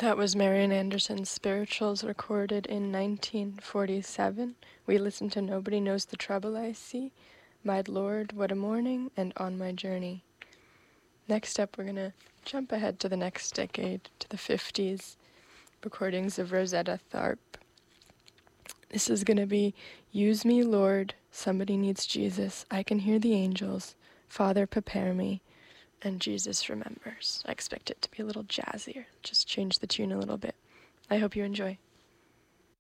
That was Marian Anderson's Spirituals, recorded in 1947. We listened to Nobody Knows the Trouble I See, My Lord, What a Morning, and On My Journey. Next up, we're going to jump ahead to the next decade, to the 50s, recordings of Rosetta Tharpe. This is going to be Use Me, Lord, Somebody Needs Jesus, I Can Hear the Angels, Father, Prepare Me, and Jesus Remembers. I expect it to be a little jazzier. Just change the tune a little bit. I hope you enjoy.